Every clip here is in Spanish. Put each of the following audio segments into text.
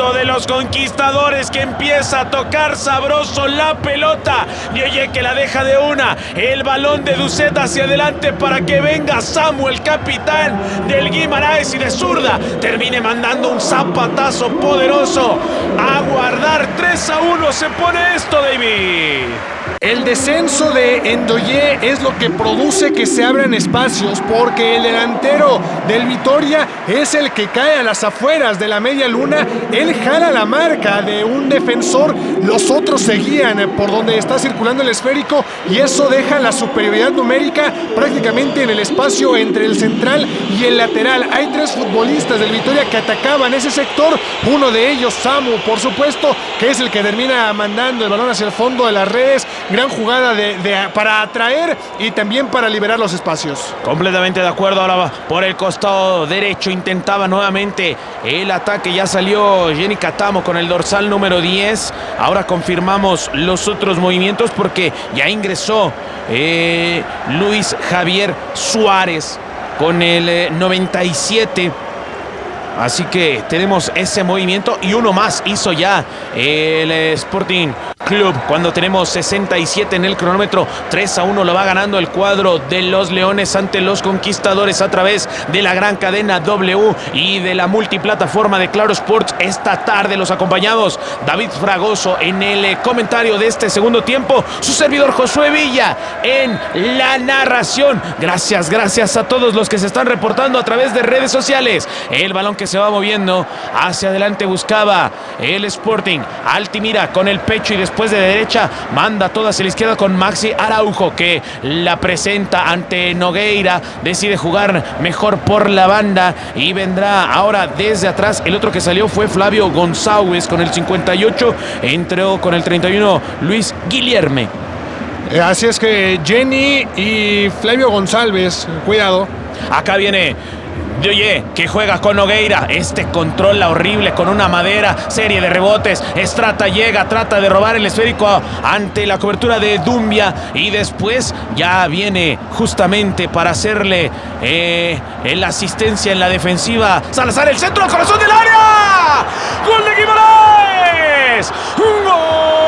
centro de los conquistadores que empieza a tocar sabroso la pelota. Oye, que la deja de una. El balón de Doucet hacia adelante para que venga Samuel, capitán del Guimarães, y de zurda termine mandando un zapatazo poderoso. A guardar. 3-1 se pone esto, David. El descenso de Ndoye es lo que produce que se abran espacios, porque el delantero del Vitória es el que cae a las afueras de la media luna. Él jala la marca de un defensor, los otros seguían por donde está circulando el esférico, y eso deja la superioridad numérica prácticamente en el espacio entre el central y el lateral. Hay 3 futbolistas del Vitória que atacaban ese sector, uno de ellos, Samu, por supuesto, que es el que termina mandando el balón hacia el fondo de las redes. Gran jugada para atraer y también para liberar los espacios. Completamente de acuerdo. Ahora por el costado derecho intentaba nuevamente el ataque. Ya salió Jenny Catamo con el dorsal número 10. Ahora confirmamos los otros movimientos porque ya ingresó Luis Javier Suárez con el 97. Así que tenemos ese movimiento y uno más hizo ya el Sporting Club cuando tenemos 67 en el cronómetro. 3-1 lo va ganando el cuadro de los Leones ante los Conquistadores a través de la gran cadena W y de la multiplataforma de Claro Sports. Esta tarde los acompañados David Fragoso en el comentario de este segundo tiempo, su servidor Josué Villa en la narración. Gracias a todos los que se están reportando a través de redes sociales. El balón que se va moviendo hacia adelante buscaba el Sporting. Altimira con el pecho y después de derecha manda toda hacia la izquierda con Maxi Araujo, que la presenta ante Nogueira. Decide jugar mejor por la banda y vendrá ahora desde atrás. El otro que salió fue Flavio González con el 58. Entró con el 31 Luis Guilherme. Así es que Jenny y Flavio González, cuidado. Acá viene Oye, que juega con Nogueira. Controla horrible con una madera. Serie de rebotes. Estrata llega, trata de robar el esférico ante la cobertura de Dumbia. Y después ya viene justamente para hacerle la asistencia en la defensiva Salazar, el centro al corazón del área. ¡Gol de Guimarães! ¡Gol!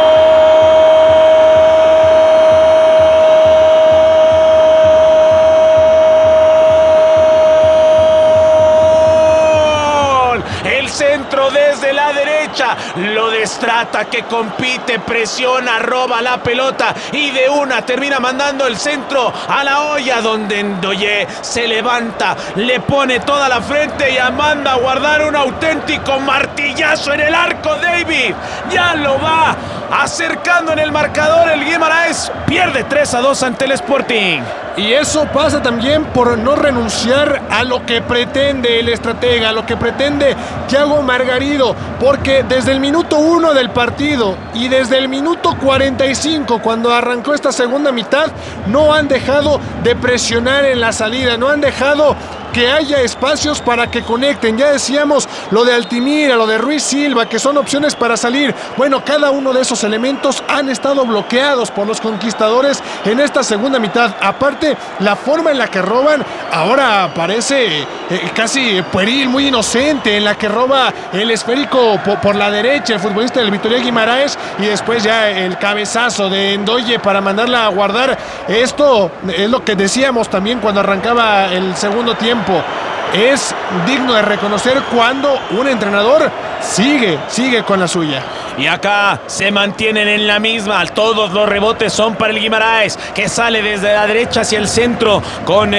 Centro desde la derecha, lo destrata, que compite, presiona, roba la pelota y de una termina mandando el centro a la olla, donde Ndoye se levanta, le pone toda la frente y manda a guardar un auténtico martillazo en el arco. David ya lo va acercando en el marcador. El Guimarães pierde 3-2 ante el Sporting. Y eso pasa también por no renunciar a lo que pretende el estratega, a lo que pretende Thiago Margarido, porque desde el minuto 1 del partido y desde el minuto 45, cuando arrancó esta segunda mitad, no han dejado de presionar en la salida, no han dejado que haya espacios para que conecten. Ya decíamos lo de Altimira, lo de Ruiz Silva, que son opciones para salir. Bueno, cada uno de esos elementos han estado bloqueados por los Conquistadores en esta segunda mitad. Aparte, la forma en la que roban ahora parece casi pueril, muy inocente, en la que roba el esférico por la derecha el futbolista del Vitória Guimarães, y después ya el cabezazo de Ndoye para mandarla a guardar. Esto es lo que decíamos también cuando arrancaba el segundo tiempo. Es digno de reconocer cuando un entrenador sigue con la suya. Y acá se mantienen en la misma. Todos los rebotes son para el Guimarães, que sale desde la derecha hacia el centro con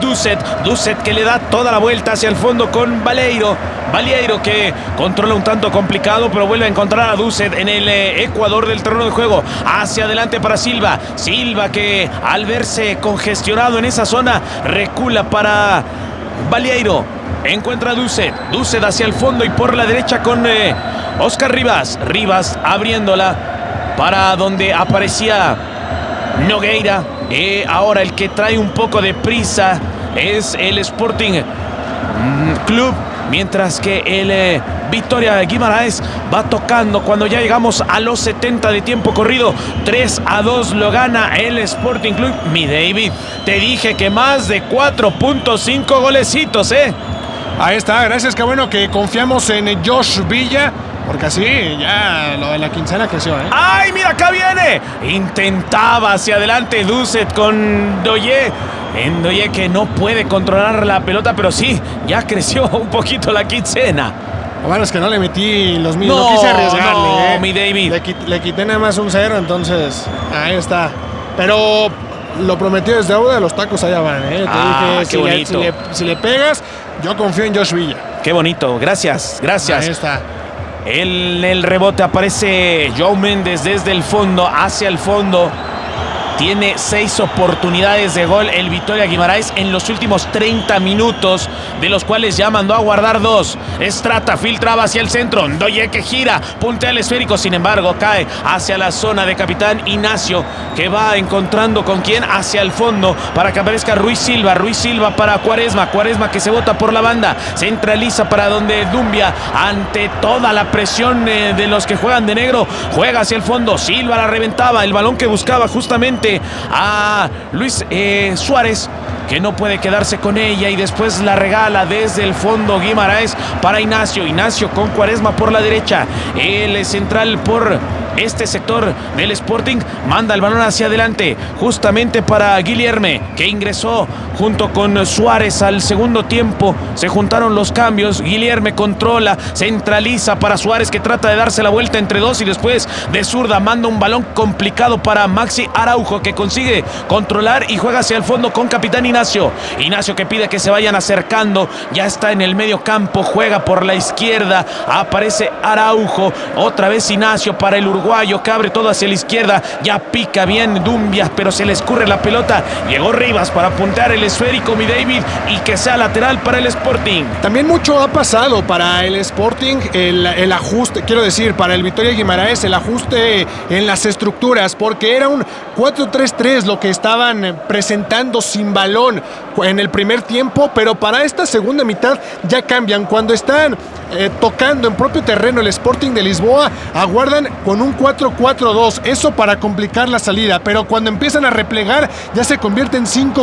Doucet que le da toda la vuelta hacia el fondo con Balieiro, que controla un tanto complicado, pero vuelve a encontrar a Doucet en el ecuador del terreno de juego. Hacia adelante para Silva, que al verse congestionado en esa zona recula para Balieiro. Encuentra a Doucet hacia el fondo y por la derecha con Oscar Rivas abriéndola para donde aparecía Nogueira. Ahora el que trae un poco de prisa es el Sporting Club, mientras que el Vitória Guimarães va tocando cuando ya llegamos a los 70 de tiempo corrido. 3-2 lo gana el Sporting Club. Mi David, te dije que más de 4.5 golecitos, Ahí está, gracias, qué bueno que confiamos en Josh Villa, porque así ya lo de la quincena creció, ¿eh? ¡Ay, mira, acá viene! Intentaba hacia adelante Duset con Ndoye. Ndoye que no puede controlar la pelota, pero sí, ya creció un poquito la quincena. Bueno, es que no le metí los mil, no quise arriesgarle, mi David. Le quité nada más un 0, entonces ahí está. Pero lo prometido es deuda, los tacos allá van, ¿eh? Te dije, qué bonito. Si le pegas, yo confío en Josh Villa. Qué bonito, gracias. Ahí está. En el rebote aparece Joao Méndez desde el fondo, hacia el fondo. Tiene 6 oportunidades de gol el Vitória Guimarães en los últimos 30 minutos, de los cuales ya mandó a guardar 2. Estrata filtraba hacia el centro, Ndoye que gira, puntea el esférico, sin embargo cae hacia la zona de capitán Ignacio, que va encontrando con quién, hacia el fondo, para que aparezca Ruiz Silva para Quaresma que se bota por la banda, centraliza para donde Dumbia, ante toda la presión de los que juegan de negro, juega hacia el fondo, Silva la reventaba, el balón que buscaba justamente a Luis Suárez, que no puede quedarse con ella, y después la regala desde el fondo Guimarães para Ignacio con Quaresma por la derecha, el central por este sector del Sporting, manda el balón hacia adelante justamente para Guilherme, que ingresó junto con Suárez al segundo tiempo. Se juntaron los cambios, Guilherme controla, centraliza para Suárez, que trata de darse la vuelta entre dos, y después de zurda manda un balón complicado para Maxi Araujo, que consigue controlar y juega hacia el fondo con capitán Ignacio que pide que se vayan acercando, ya está en el medio campo, juega por la izquierda, aparece Araujo, otra vez Ignacio para el uruguayo, que abre todo hacia la izquierda, ya pica bien Dumbia, pero se le escurre la pelota, llegó Rivas para puntear el esférico, mi David, y que sea lateral para el Sporting. También mucho ha pasado para el Sporting, el ajuste, quiero decir, para el Vitória Guimarães, el ajuste en las estructuras, porque era un 4-3-3 lo que estaban presentando sin balón en el primer tiempo, pero para esta segunda mitad ya cambian. Cuando están tocando en propio terreno el Sporting de Lisboa, aguardan con un 4-4-2, eso para complicar la salida, pero cuando empiezan a replegar ya se convierte en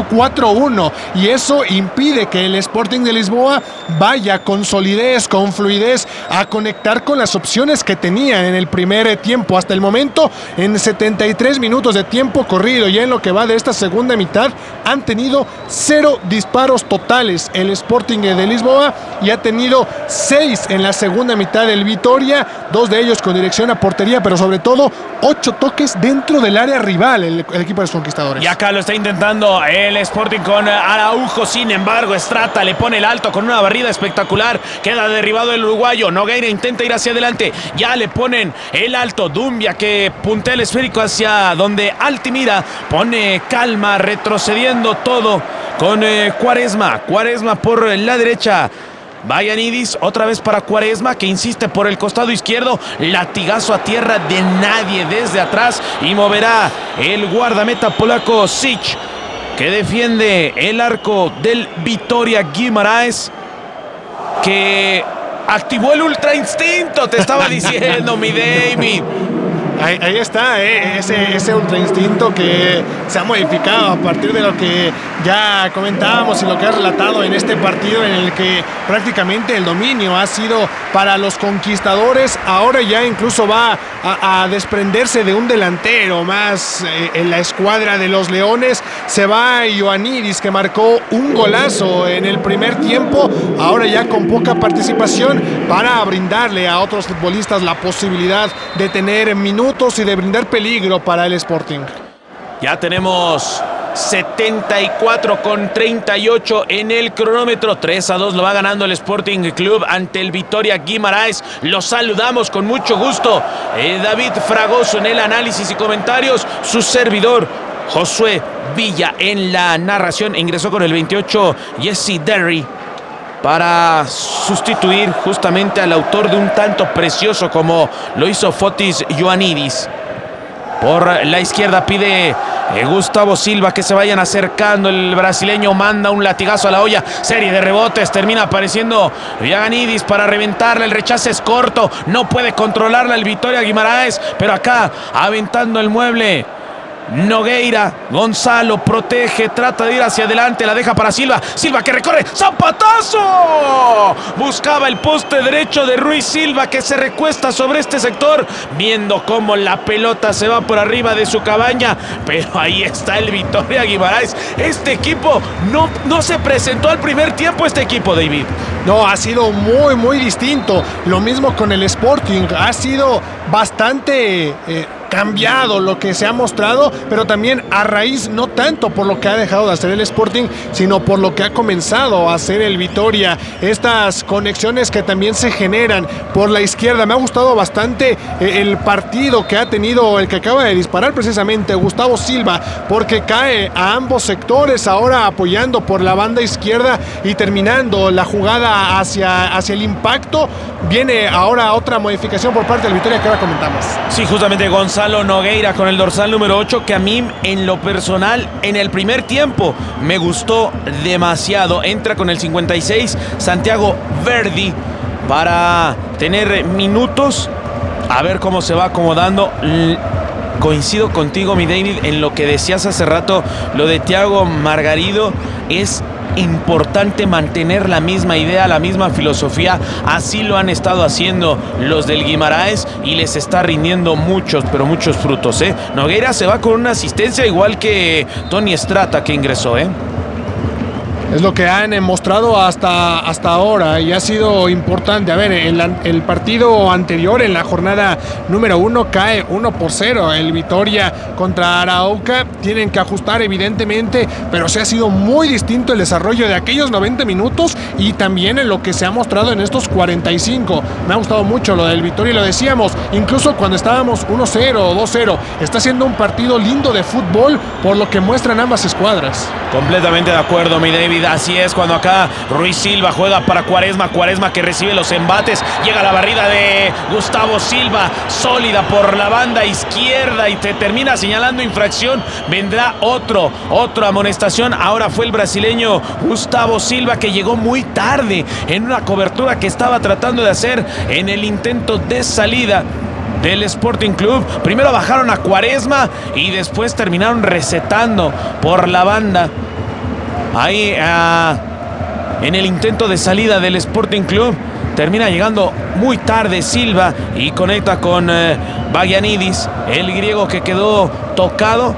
5-4-1, y eso impide que el Sporting de Lisboa vaya con solidez, con fluidez, a conectar con las opciones que tenían en el primer tiempo. Hasta el momento, en 73 minutos de tiempo corrido, y en lo que va de esta segunda mitad, han tenido 0 disparos totales el Sporting de Lisboa, y ha tenido 6 en la segunda mitad del Vitória, 2 de ellos con dirección a portería, pero sobre todo 8 toques dentro del área rival el equipo de los Conquistadores. Y acá lo está intentando el Sporting con Araujo, sin embargo Estrata le pone el alto con una barrida espectacular, queda derribado el uruguayo, Nogueira intenta ir hacia adelante, ya le ponen el alto, Dumbia que puntea el esférico hacia donde Altimira, pone calma, retrocediendo todo con Quaresma por la derecha. Vayanidis otra vez para Quaresma, que insiste por el costado izquierdo, latigazo a tierra de nadie desde atrás, y moverá el guardameta polaco Sic, que defiende el arco del Vitória Guimarães, que activó el ultra instinto, te estaba diciendo mi David. Ahí está, ese ultra instinto que se ha modificado a partir de lo que ya comentábamos y lo que has relatado en este partido, en el que prácticamente el dominio ha sido para los Conquistadores. Ahora ya incluso va a desprenderse de un delantero más en la escuadra de los Leones. Se va Ioannidis, que marcó un golazo en el primer tiempo, ahora ya con poca participación, para brindarle a otros futbolistas la posibilidad de tener minutos y de brindar peligro para el Sporting. Ya tenemos 74,38 en el cronómetro. 3-2 lo va ganando el Sporting Club ante el Vitória Guimarães. Los saludamos con mucho gusto. David Fragoso en el análisis y comentarios. Su servidor Josué Villa en la narración. Ingresó con el 28 Jesse Derry para sustituir justamente al autor de un tanto precioso como lo hizo Fotis Ioannidis. Por la izquierda pide Gustavo Silva que se vayan acercando. El brasileño manda un latigazo a la olla. Serie de rebotes. Termina apareciendo Ioannidis para reventarla. El rechace es corto. No puede controlarla el Vitória Guimarães. Pero acá aventando el mueble Nogueira, Gonzalo protege, trata de ir hacia adelante, la deja para Silva. Silva que recorre, ¡zapatazo! Buscaba el poste derecho de Ruiz Silva, que se recuesta sobre este sector, viendo cómo la pelota se va por arriba de su cabaña. Pero ahí está el Vitória Guimarães. Este equipo no se presentó al primer tiempo, este equipo, David. No, ha sido muy distinto. Lo mismo con el Sporting. Ha sido bastante cambiado lo que se ha mostrado, pero también a raíz, no tanto por lo que ha dejado de hacer el Sporting, sino por lo que ha comenzado a hacer el Vitória. Estas conexiones que también se generan por la izquierda. Me ha gustado bastante el partido que ha tenido el que acaba de disparar precisamente Gustavo Silva, porque cae a ambos sectores, ahora apoyando por la banda izquierda y terminando la jugada hacia el impacto. Viene ahora otra modificación por parte del Vitória que ahora comentamos. Sí, justamente Gonzalo Nogueira con el dorsal número 8, que a mí en lo personal en el primer tiempo me gustó demasiado. Entra con el 56 Santiago Verdi para tener minutos, a ver cómo se va acomodando. Coincido contigo, mi David, en lo que decías hace rato, lo de Thiago Margarido. Es importante mantener la misma idea, la misma filosofía. Así lo han estado haciendo los del Guimarães y les está rindiendo muchos, pero muchos frutos, ¿eh? Nogueira se va con una asistencia igual que Tony Strata, que ingresó, ¿eh? Es lo que han mostrado hasta ahora y ha sido importante. A ver, el partido anterior, en la jornada número 1, cae 1-0 el Vitória contra Arauca. Tienen que ajustar evidentemente, pero sí ha sido muy distinto el desarrollo de aquellos 90 minutos y también en lo que se ha mostrado en estos 45. Me ha gustado mucho lo del Vitória y lo decíamos, incluso cuando estábamos 1-0 o 2-0. Está siendo un partido lindo de fútbol por lo que muestran ambas escuadras. Completamente de acuerdo, mi David. Así es, cuando acá Ruiz Silva juega para Quaresma que recibe los embates, llega la barrida de Gustavo Silva, sólida por la banda izquierda y te termina señalando infracción. Vendrá otra amonestación. Ahora fue el brasileño Gustavo Silva, que llegó muy tarde en una cobertura que estaba tratando de hacer en el intento de salida del Sporting Club. Primero bajaron a Quaresma y después terminaron resetando por la banda. Ahí en el intento de salida del Sporting Club termina llegando muy tarde Silva y conecta con Vagianidis, el griego, que quedó tocado,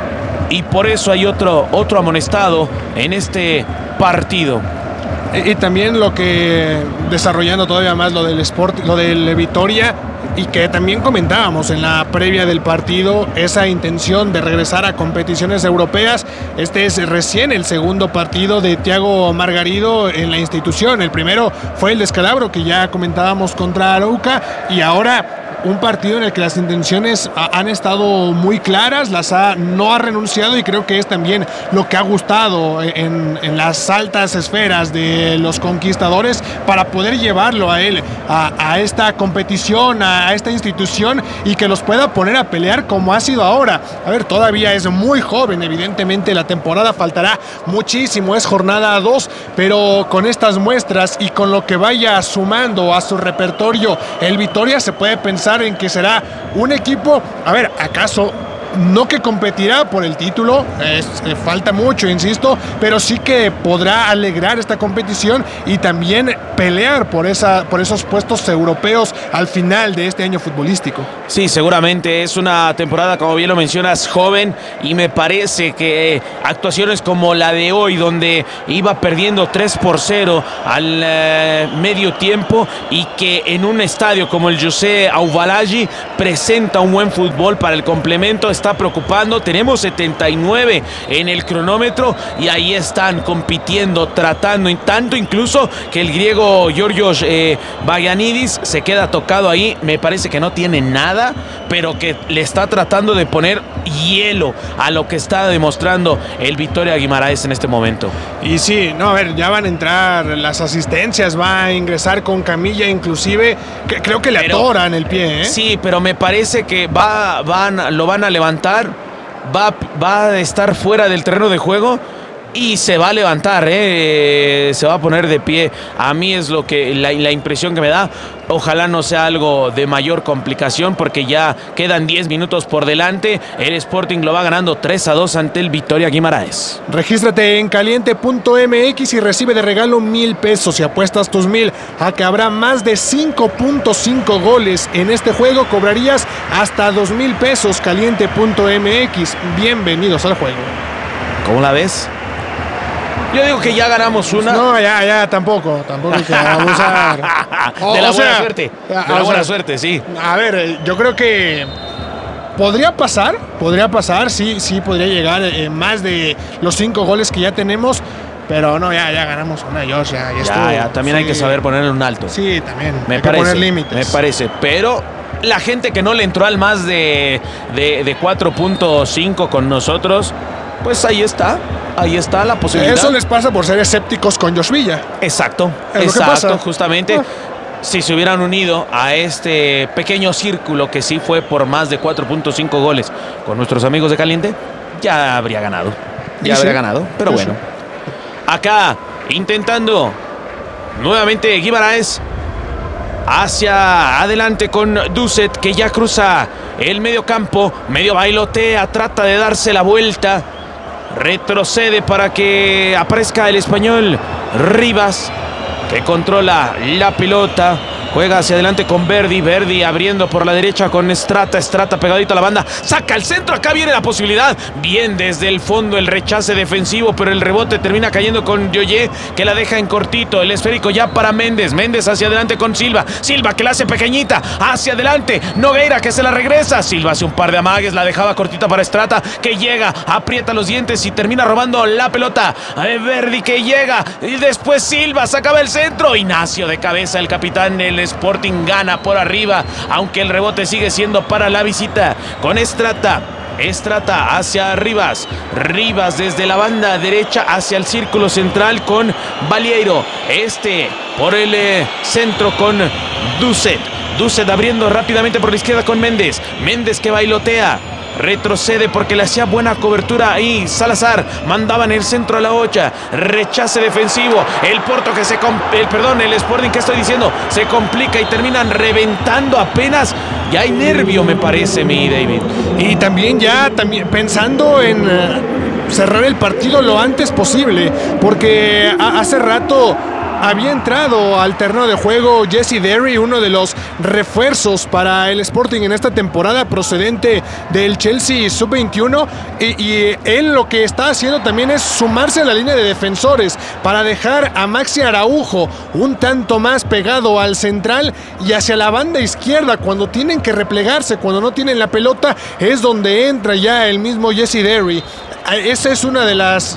y por eso hay otro amonestado en este partido. Y también lo que, desarrollando todavía más lo del Sport, lo del Vitória, y que también comentábamos en la previa del partido, esa intención de regresar a competiciones europeas. Este es recién el segundo partido de Thiago Margarido en la institución. El primero fue el descalabro que ya comentábamos contra Arauca, y ahora un partido en el que las intenciones han estado muy claras, no ha renunciado, y creo que es también lo que ha gustado en las altas esferas de los conquistadores para poder llevarlo a él, a esta competición, a esta institución, y que los pueda poner a pelear como ha sido ahora. A ver, todavía es muy joven, evidentemente la temporada faltará muchísimo, es jornada 2, pero con estas muestras y con lo que vaya sumando a su repertorio el Vitória, se puede pensar en que será un equipo, a ver, ¿acaso no que competirá por el título? Falta mucho, insisto, pero sí que podrá alegrar esta competición y también pelear por esos puestos europeos al final de este año futbolístico. Sí, seguramente es una temporada, como bien lo mencionas, joven, y me parece que actuaciones como la de hoy, donde iba perdiendo 3-0 al medio tiempo, y que en un estadio como el José Auvalagi presenta un buen fútbol para el complemento, está preocupando. Tenemos 79 en el cronómetro y ahí están compitiendo, tratando, y tanto incluso que el griego Georgios Vagianidis se queda tocado ahí. Me parece que no tiene nada, pero que le está tratando de poner hielo a lo que está demostrando el Vitória Guimarães en este momento. Y sí, no, a ver, ya van a entrar las asistencias, va a ingresar con camilla inclusive, que creo que le atoran el pie, ¿eh? Sí, pero me parece que lo van a levantar, va a estar fuera del terreno de juego, y se va a levantar, se va a poner de pie. A mí es lo que la impresión que me da. Ojalá no sea algo de mayor complicación porque ya quedan 10 minutos por delante. El Sporting lo va ganando 3-2 ante el Vitória Guimaraes. Regístrate en caliente.mx y recibe de regalo 1,000 pesos y apuestas tus 1,000 a que habrá más de 5.5 goles en este juego. Cobrarías hasta 2,000 pesos. Caliente.mx. Bienvenidos al juego. ¿Cómo la ves? Yo digo que ya ganamos una. No, ya, tampoco hay que abusar. De la buena suerte. De la buena suerte, sí. A ver, yo creo que podría pasar, sí, podría llegar más de los 5 goles que ya tenemos. Pero no, ya ganamos una, Josh, ya también sí. Hay que saber ponerle un alto. Sí, también. Hay que poner límites. Me parece, pero la gente que no le entró al más de 4.5 con nosotros, pues ahí está la posibilidad. Eso les pasa por ser escépticos con Josh Villa. Exacto, justamente. Si se hubieran unido a este pequeño círculo que sí fue por más de 4.5 goles con nuestros amigos de Caliente, ya habría ganado. Pero bueno. Acá, intentando nuevamente Guimaraes hacia adelante con Duset, que ya cruza el medio campo, medio bailotea, trata de darse la vuelta. Retrocede para que aparezca el español Rivas, que controla la pelota. Juega hacia adelante con Verdi abriendo por la derecha con Strata pegadito a la banda. Saca el centro, acá viene la posibilidad. Bien desde el fondo el rechace defensivo, pero el rebote termina cayendo con Yoye, que la deja en cortito. El esférico ya para Méndez hacia adelante con Silva que la hace pequeñita, hacia adelante. Nogueira que se la regresa. Silva hace un par de amagues, la dejaba cortita para Strata, que llega, aprieta los dientes y termina robando la pelota. Verdi que llega y después Silva sacaba el centro. Ignacio de cabeza, el capitán del Sporting gana por arriba, aunque el rebote sigue siendo para la visita con Strata hacia Rivas desde la banda derecha hacia el círculo central con Balieiro, por el centro con Duset abriendo rápidamente por la izquierda con Méndez que bailotea. Retrocede porque le hacía buena cobertura ahí Salazar, mandaba en el centro a la olla, rechace defensivo, el Sporting se complica y terminan reventando apenas. Ya hay nervio, me parece, mi David. Y también pensando en cerrar el partido lo antes posible, porque hace rato había entrado al terreno de juego Jesse Derry, uno de los refuerzos para el Sporting en esta temporada, procedente del Chelsea Sub-21, y él lo que está haciendo también es sumarse a la línea de defensores para dejar a Maxi Araujo un tanto más pegado al central y hacia la banda izquierda. Cuando tienen que replegarse, cuando no tienen la pelota, es donde entra ya el mismo Jesse Derry. Esa es una de las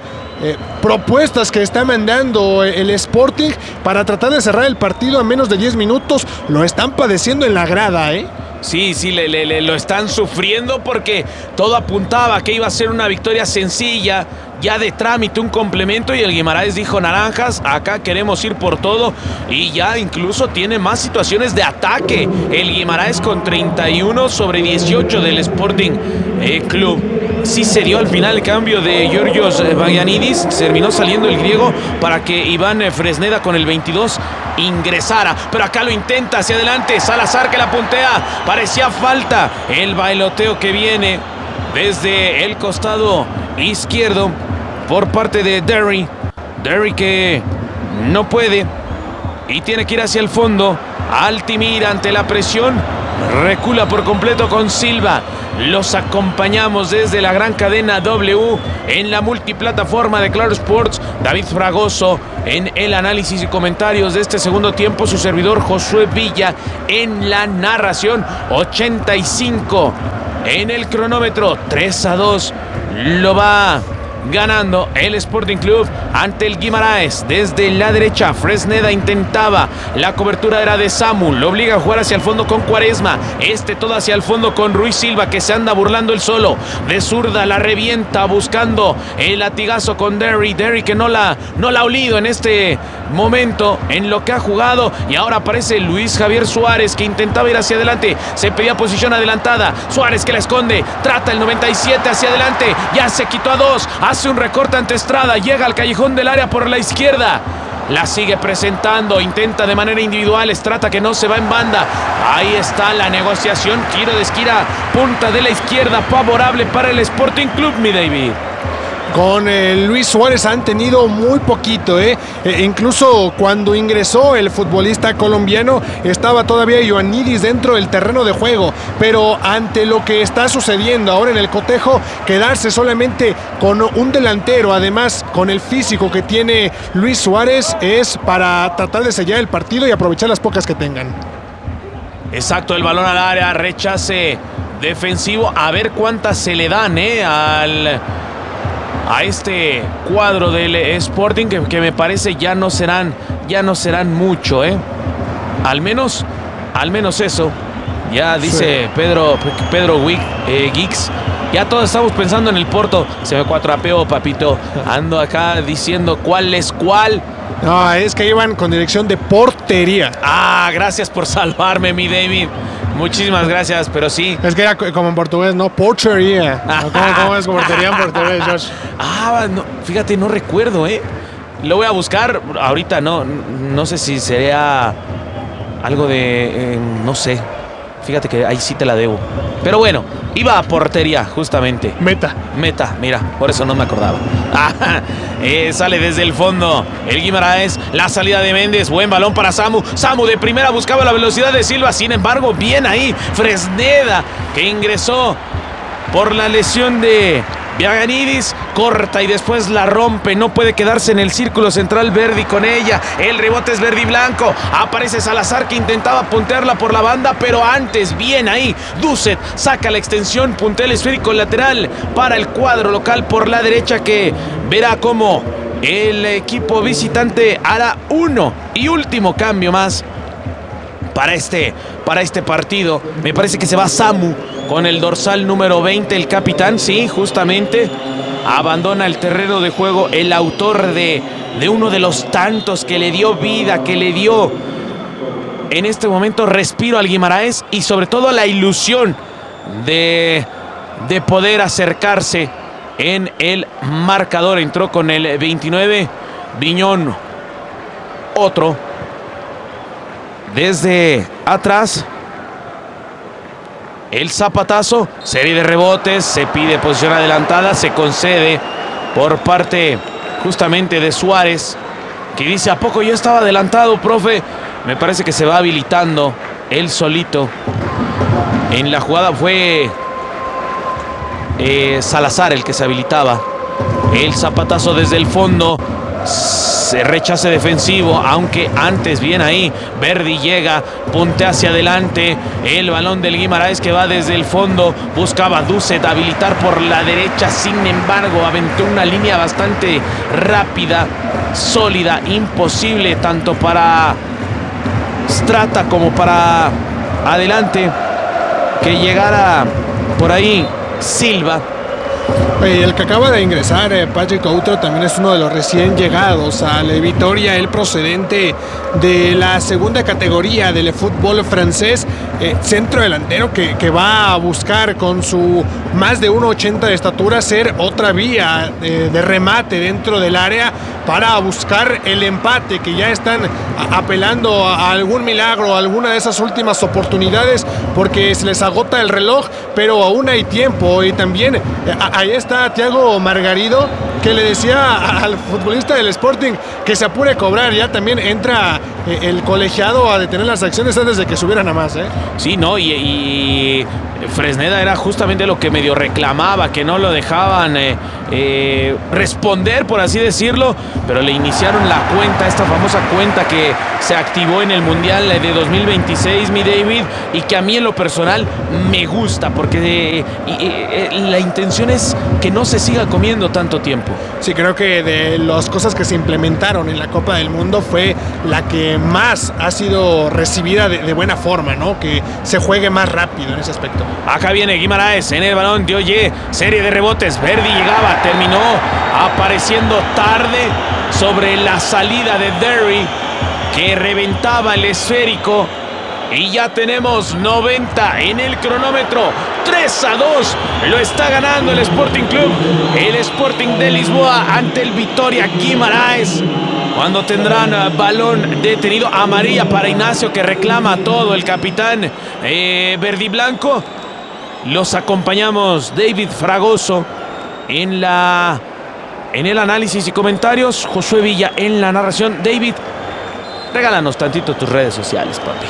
propuestas que está mandando el Sporting para tratar de cerrar el partido a menos de 10 minutos. Lo están padeciendo en la grada, Sí, lo están sufriendo porque todo apuntaba que iba a ser una victoria sencilla, ya de trámite, un complemento, y el Guimaraes dijo: naranjas, acá queremos ir por todo, y ya incluso tiene más situaciones de ataque el Guimaraes con 31 sobre 18 del Sporting Club. Sí se dio al final el cambio de Georgios Vagianidis, terminó saliendo el griego para que Iván Fresneda con el 22 ingresara, pero acá lo intenta hacia adelante Salazar, que la puntea, parecía falta, el bailoteo que viene desde el costado izquierdo por parte de Derry que no puede y tiene que ir hacia el fondo. Altimira ante la presión, recula por completo con Silva. Los acompañamos desde la gran cadena W en la multiplataforma de Claro Sports. David Fragoso en el análisis y comentarios de este segundo tiempo. Su servidor Josué Villa en la narración. 85 en el cronómetro. 3-2 lo va ganando el Sporting Club ante el Guimaraes. Desde la derecha Fresneda intentaba, la cobertura era de Samu, lo obliga a jugar hacia el fondo con Cuaresma, todo hacia el fondo con Ruiz Silva, que se anda burlando el solo, de zurda la revienta buscando el latigazo con Derry que no la ha olido en este momento en lo que ha jugado, y ahora aparece Luis Javier Suárez, que intentaba ir hacia adelante, se pedía posición adelantada, Suárez que la esconde, trata el 97 hacia adelante, ya se quitó a hace un recorte ante Estrada, llega al callejón del área por la izquierda. La sigue presentando, intenta de manera individual, Estrada que no se va en banda. Ahí está la negociación, giro de esquina, punta de la izquierda, favorable para el Sporting Club, mi David. Con Luis Suárez han tenido muy poquito, incluso cuando ingresó el futbolista colombiano estaba todavía Ioannidis dentro del terreno de juego, pero ante lo que está sucediendo ahora en el cotejo, quedarse solamente con un delantero, además con el físico que tiene Luis Suárez, es para tratar de sellar el partido y aprovechar las pocas que tengan. Exacto, el balón al área, rechace defensivo, a ver cuántas se le dan a este cuadro del Sporting, que me parece ya no serán mucho, al menos eso. Ya dice sí. Pedro Giggs, ya todos estamos pensando en el Porto. Se me cuatrapeó, papito. Ando acá diciendo cuál es cuál. No, es que iban con dirección de portería. Gracias por salvarme, mi David. Muchísimas gracias, pero sí. Es que era como en portugués, ¿no? Portería. ¿Cómo es portería en portugués, Josh? No, fíjate, no recuerdo, Lo voy a buscar. Ahorita no sé si sería algo de... no sé. Fíjate que ahí sí te la debo. Pero bueno, iba a portería, justamente. Meta, mira, por eso no me acordaba. Sale desde el fondo el Guimaraes, la salida de Méndez, buen balón para Samu. Samu de primera buscaba la velocidad de Silva, sin embargo, bien ahí Fresneda, que ingresó por la lesión de Ioannidis, corta y después la rompe, no puede quedarse en el círculo central Verdi con ella, el rebote es verde y blanco, aparece Salazar que intentaba puntearla por la banda, pero antes, bien ahí, Duset saca la extensión, puntea el esférico lateral para el cuadro local por la derecha, que verá cómo el equipo visitante hará uno y último cambio más para este partido. Me parece que se va Samu con el dorsal número 20, el capitán, sí, justamente. Abandona el terreno de juego el autor de uno de los tantos que le dio vida, que le dio en este momento respiro al Guimaraes y sobre todo la ilusión de poder acercarse en el marcador. Entró con el 29, Viñón, otro desde atrás. El zapatazo, serie de rebotes, se pide posición adelantada, se concede por parte justamente de Suárez, que dice: ¿a poco yo estaba adelantado, profe? Me parece que se va habilitando él solito. En la jugada fue Salazar el que se habilitaba. El zapatazo desde el fondo, se rechace defensivo, aunque antes bien ahí Verdi llega, puntea hacia adelante, el balón del Guimaraes que va desde el fondo, buscaba Duset habilitar por la derecha, sin embargo aventó una línea bastante rápida, sólida, imposible tanto para Strata como para adelante que llegara por ahí Silva. El que acaba de ingresar, Patrick Outro, también es uno de los recién llegados a la Vitoria, el procedente de la segunda categoría del fútbol francés, centro delantero que va a buscar con su más de 1,80 de estatura ser otra vía de remate dentro del área para buscar el empate, que ya están apelando a algún milagro, a alguna de esas últimas oportunidades, porque se les agota el reloj, pero aún hay tiempo. Y también ahí está Thiago Margarido, que le decía al futbolista del Sporting que se apure a cobrar. Ya también entra el colegiado a detener las acciones antes de que subieran a más. Sí, no, y Fresneda era justamente lo que medio reclamaba, que no lo dejaban responder, por así decirlo, pero le iniciaron la cuenta, esta famosa cuenta que se activó en el Mundial de 2026, mi David, y que a mí en lo personal me gusta, porque la intención es que no se siga comiendo tanto tiempo. Sí, creo que de las cosas que se implementaron en la Copa del Mundo fue la que más ha sido recibida de buena forma, ¿no? Que se juegue más rápido en ese aspecto. Acá viene Guimaraes en el balón de Oye, serie de rebotes, Verdi llegaba, terminó apareciendo tarde sobre la salida de Derry, que reventaba el esférico Y ya tenemos 90 en el cronómetro. 3-2. Lo está ganando el Sporting Club. El Sporting de Lisboa ante el Vitória Guimarães. Cuando tendrán balón detenido. Amarilla para Ignacio, que reclama todo el capitán verdiblanco. Los acompañamos David Fragoso en el análisis y comentarios. Josué Villa en la narración. David, regálanos tantito tus redes sociales, papi.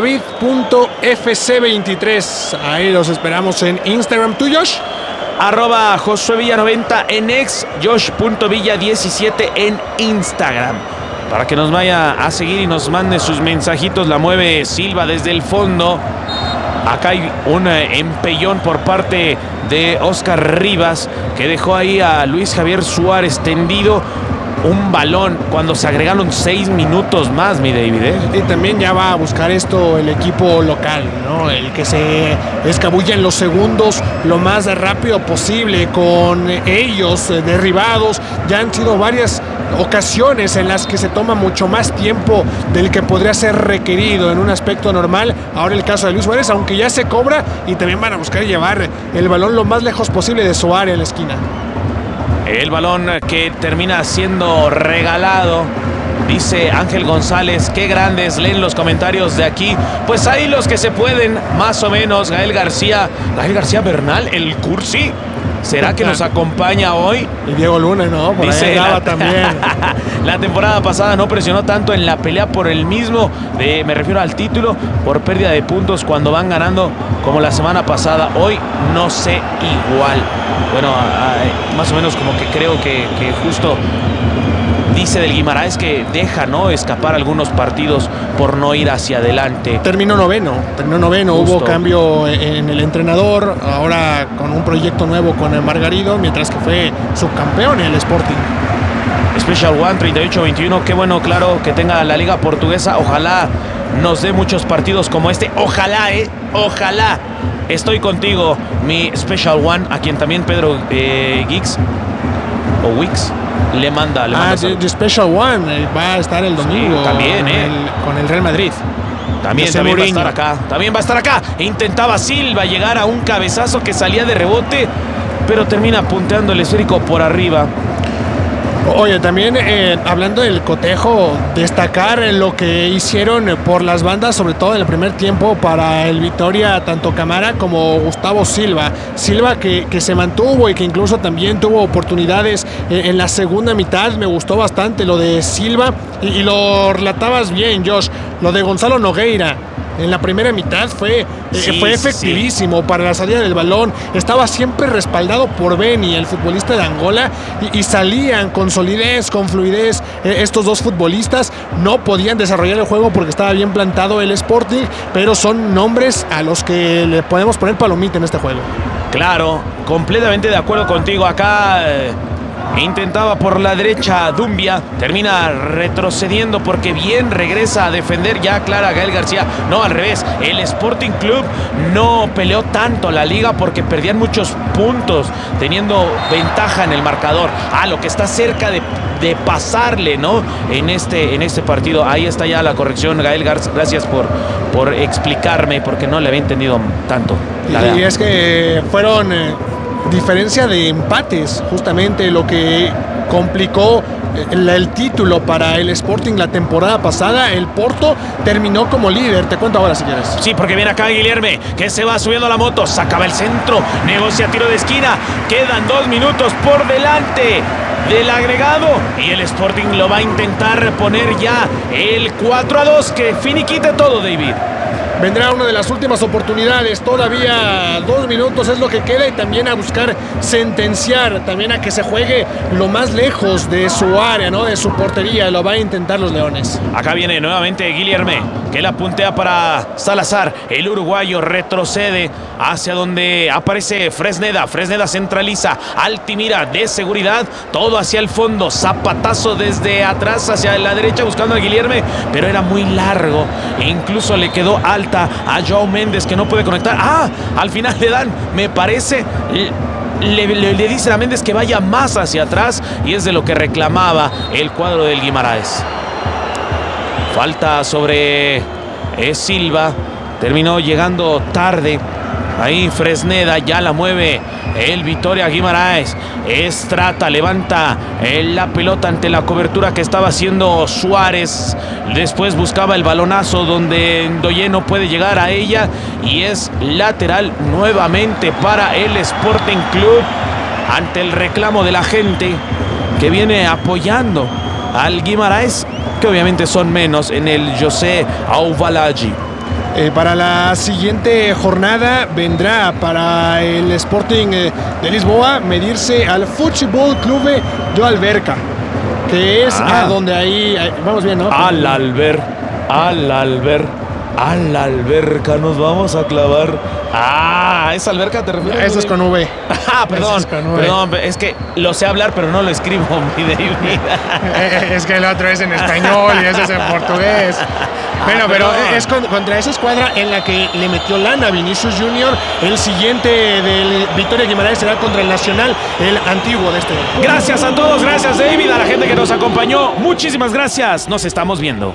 David.fc23. Ahí los esperamos en Instagram. ¿Tú, Josh? @JosueVilla90 en X, Josh.Villa17 en Instagram. Para que nos vaya a seguir y nos mande sus mensajitos. La mueve Silva desde el fondo. Acá hay un empellón por parte de Oscar Rivas, que dejó ahí a Luis Javier Suárez tendido. Un balón cuando se agregaron 6 minutos más, mi David, ¿eh? Y también ya va a buscar esto el equipo local, ¿no? El que se escabulla en los segundos lo más rápido posible con ellos derribados. Ya han sido varias ocasiones en las que se toma mucho más tiempo del que podría ser requerido en un aspecto normal. Ahora el caso de Luis Suárez, aunque ya se cobra, y también van a buscar llevar el balón lo más lejos posible de su área en la esquina. El balón que termina siendo regalado. Dice Ángel González, qué grandes, leen los comentarios de aquí. Pues ahí los que se pueden, más o menos. Gael García Bernal, el Cursi. ¿Será que nos acompaña hoy? Y Diego Luna, ¿no? Por dice ahí también. La temporada pasada no presionó tanto en la pelea por el mismo, me refiero al título, por pérdida de puntos cuando van ganando como la semana pasada. Hoy no sé igual. Bueno, más o menos como que creo que justo dice del Guimarães que deja, ¿no?, escapar algunos partidos por no ir hacia adelante. Terminó noveno. Justo. Hubo cambio en el entrenador, ahora con un proyecto nuevo con el Margarido, mientras que fue subcampeón en el Sporting. Special One 38-21, qué bueno, claro, que tenga la liga portuguesa. Ojalá nos dé muchos partidos como este. Ojalá, ojalá. Estoy contigo, mi Special One, a quien también Pedro Wix le manda. The Special One va a estar el domingo. Sí, también, con el Real Madrid. También va a estar acá. También va a estar acá. Intentaba Silva llegar a un cabezazo que salía de rebote, pero termina punteando el esférico por arriba. Oye, también hablando del cotejo, destacar lo que hicieron por las bandas, sobre todo en el primer tiempo para el Vitória, tanto Camara como Gustavo Silva. Silva que se mantuvo y que incluso también tuvo oportunidades en la segunda mitad. Me gustó bastante lo de Silva y lo relatabas bien, Josh. Lo de Gonzalo Nogueira en la primera mitad fue efectivísimo para la salida del balón. Estaba siempre respaldado por Beni, el futbolista de Angola, y salían con solidez, con fluidez. Estos dos futbolistas no podían desarrollar el juego porque estaba bien plantado el Sporting, pero son nombres a los que le podemos poner palomita en este juego. Claro, completamente de acuerdo contigo. Acá intentaba por la derecha Dumbia, termina retrocediendo porque bien regresa a defender ya clara Gael García. No, al revés, el Sporting Club no peleó tanto la liga porque perdían muchos puntos, teniendo ventaja en el marcador. Lo que está cerca de pasarle, ¿no?, en este partido. Ahí está ya la corrección, Gael García. Gracias por explicarme, porque no le había entendido tanto. Y es que fueron diferencia de empates, justamente lo que complicó el título para el Sporting la temporada pasada. El Porto terminó como líder. Te cuento ahora si quieres. Sí, porque viene acá Guilherme, que se va subiendo a la moto, sacaba el centro, negocia tiro de esquina, quedan 2 minutos por delante del agregado y el Sporting lo va a intentar poner ya el 4-2, que finiquite todo, David. Vendrá una de las últimas oportunidades, todavía 2 minutos es lo que queda, y también a buscar sentenciar, también a que se juegue lo más lejos de su área, ¿no?, de su portería. Lo van a intentar los Leones. Acá viene nuevamente Guilherme, que la puntea para Salazar. El uruguayo retrocede hacia donde aparece Fresneda. Fresneda centraliza, Altimira de seguridad, todo hacia el fondo, zapatazo desde atrás hacia la derecha buscando a Guilherme, pero era muy largo e incluso le quedó alta a Joao Méndez, que no puede conectar. Al final le dan, me parece, le dicen a Méndez que vaya más hacia atrás, y es de lo que reclamaba el cuadro del Guimarães. Falta sobre Es Silva. Terminó llegando tarde. Ahí Fresneda ya la mueve el Vitória Guimaraes. Estrata levanta la pelota ante la cobertura que estaba haciendo Suárez. Después buscaba el balonazo donde Ndoye no puede llegar a ella. Y es lateral nuevamente para el Sporting Club. Ante el reclamo de la gente que viene apoyando al Guimaraes, que obviamente son menos en el José Auvalaji. Para la siguiente jornada vendrá para el Sporting de Lisboa medirse al Futebol Clube do Alverca, que es a donde ahí vamos bien, ¿no? Al alberca nos vamos a clavar. ¿Esa alberca te refieres? Eso es con V. Perdón, perdón, es que lo sé hablar, pero no lo escribo, mi vida. Es que el otro es en español y ese es en portugués. Bueno, pero es contra esa escuadra en la que le metió lana Vinicius Junior. El siguiente del Vitória Guimaraes será contra el Nacional, el antiguo de este. Gracias a todos, gracias David, a la gente que nos acompañó. Muchísimas gracias, nos estamos viendo.